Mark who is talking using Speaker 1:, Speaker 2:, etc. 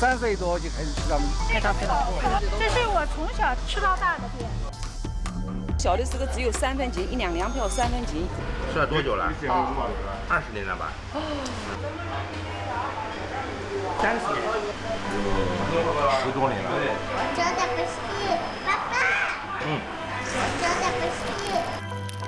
Speaker 1: 3岁多就开始吃到米，
Speaker 2: 配套。
Speaker 3: 这是我从小吃到大的店。
Speaker 4: 小的时候只有3分钱，1两粮票3分钱。
Speaker 5: 吃了多久了？20年了吧
Speaker 1: ？30年，
Speaker 5: 10多年了。